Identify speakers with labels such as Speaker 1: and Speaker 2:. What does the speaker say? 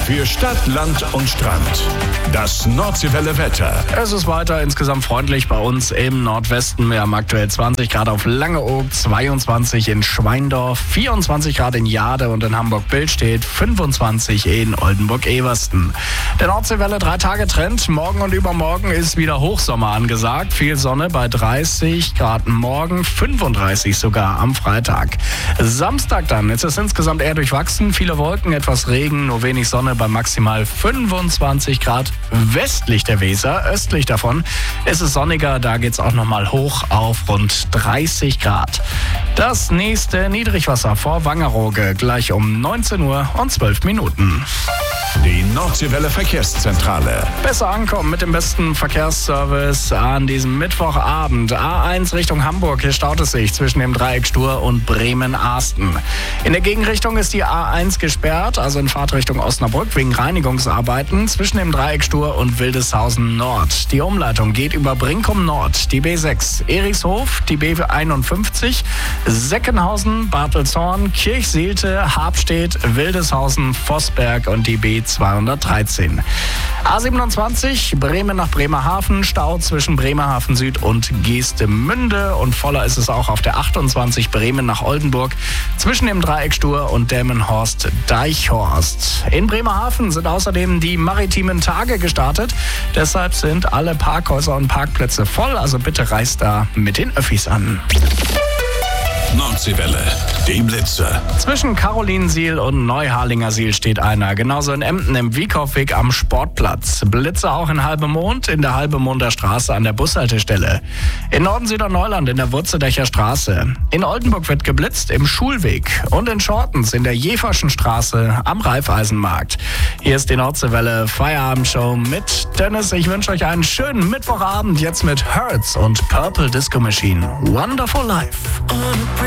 Speaker 1: Für Stadt, Land und Strand. Das Nordseewelle Wetter.
Speaker 2: Es ist weiter insgesamt freundlich bei uns im Nordwesten. Wir haben aktuell 20 Grad auf Langeoog, 22 in Schweindorf, 24 Grad in Jade und in Hamburg-Billstedt, 25 in Oldenburg-Eversten. Der Nordseewelle 3-Tage-Trend. Morgen und übermorgen ist wieder Hochsommer angesagt. Viel Sonne bei 30 Grad morgen, 35 sogar am Freitag. Samstag dann. Es ist insgesamt eher durchwachsen. Viele Wolken, etwas Regen, nur wenig Sonne bei maximal 25 Grad. Westlich der Weser, östlich davon ist es sonniger. Da geht es auch nochmal hoch auf rund 30 Grad. Das nächste Niedrigwasser vor Wangerooge gleich um 19 Uhr und 12 Minuten.
Speaker 1: Die Nordseewelle Verkehrszentrale.
Speaker 2: Besser ankommen mit dem besten Verkehrsservice an diesem Mittwochabend. A1 Richtung Hamburg, hier staut es sich zwischen dem Dreieck Stur und Bremen-Asten. In der Gegenrichtung ist die A1 gesperrt, also in Fahrtrichtung Osnabrück wegen Reinigungsarbeiten zwischen dem Dreieck Stur und Wildeshausen Nord. Die Umleitung geht über Brinkum Nord, die B6, Erichshof, die B51, Seckenhausen, Bartelshorn, Kirchseelte, Habstedt, Wildeshausen, Vossberg und die B213. A27 Bremen nach Bremerhaven, Stau zwischen Bremerhaven Süd und Geestemünde und voller ist es auch auf der 28 Bremen nach Oldenburg zwischen dem Dreieck Stur und Delmenhorst-Deichhorst. In Bremerhaven sind außerdem die maritimen Tage gestartet, deshalb sind alle Parkhäuser und Parkplätze voll, also bitte reist da mit den Öffis an.
Speaker 1: Nordseewelle, die Blitzer.
Speaker 2: Zwischen Carolinensiel und Neuharlingersiel steht einer. Genauso in Emden im Wieckhoffweg am Sportplatz. Blitze auch in Halbemond, in der Halbemonder Straße an der Bushaltestelle. In Norden-Süderneuland in der Wurzeldächer Straße. In Oldenburg wird geblitzt im Schulweg. Und in Schortens in der Jeverschen Straße am Raiffeisenmarkt. Hier ist die Nordseewelle Feierabendshow mit Dennis. Ich wünsche euch einen schönen Mittwochabend jetzt mit Hertz und Purple Disco Machine. Wonderful Life.